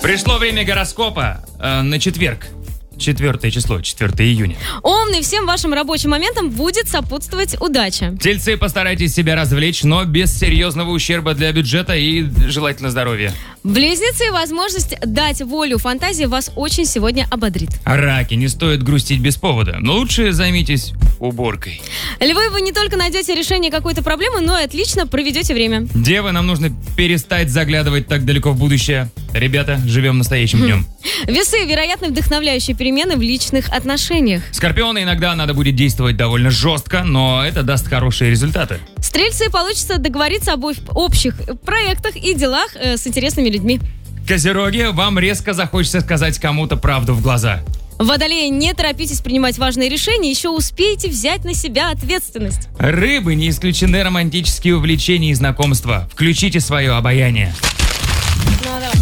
Пришло время гороскопа на четверг. 4 число, 4 июня. Умный, всем вашим рабочим моментам будет сопутствовать удача. Тельцы, постарайтесь себя развлечь, но без серьезного ущерба для бюджета и желательно здоровья. Близнецы, возможность дать волю фантазии вас очень сегодня ободрит. Раки, не стоит грустить без повода, но лучше займитесь уборкой. Львы, вы не только найдете решение какой-то проблемы, но и отлично проведете время. Девы, нам нужно перестать заглядывать так далеко в будущее. Ребята, живем настоящим днем. Весы, вероятно, вдохновляющие перемены в личных отношениях. Скорпионы, иногда надо будет действовать довольно жестко, но это даст хорошие результаты. Стрельцы, получится договориться об общих проектах и делах с интересными людьми. Козероги, вам резко захочется сказать кому-то правду в глаза. Водолеи, не торопитесь принимать важные решения, еще успеете взять на себя ответственность. Рыбы, не исключены романтические увлечения и знакомства. Включите свое обаяние. Ну, давай.